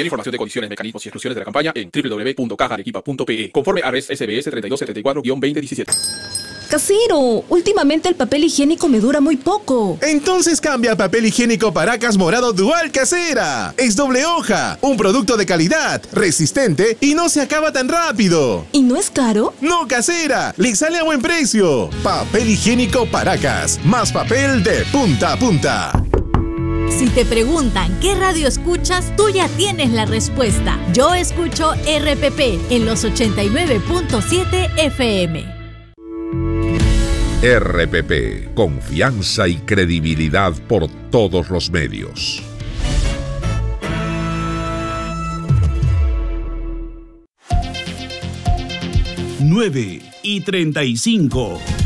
Mayor información de condiciones, mecanismos y exclusiones de la campaña en www.cajaarequipa.pe. Conforme a Res SBS 3274-2017. Casero, últimamente el papel higiénico me dura muy poco. Entonces cambia a papel higiénico Paracas Morado Dual Casera. Es doble hoja, un producto de calidad, resistente y no se acaba tan rápido. ¿Y no es caro? No, Casera, le sale a buen precio. Papel higiénico Paracas, más papel de punta a punta. Si te preguntan qué radio escuchas, tú ya tienes la respuesta. Yo escucho RPP en los 89.7 FM. RPP, confianza y credibilidad por todos los medios. Nueve y 35.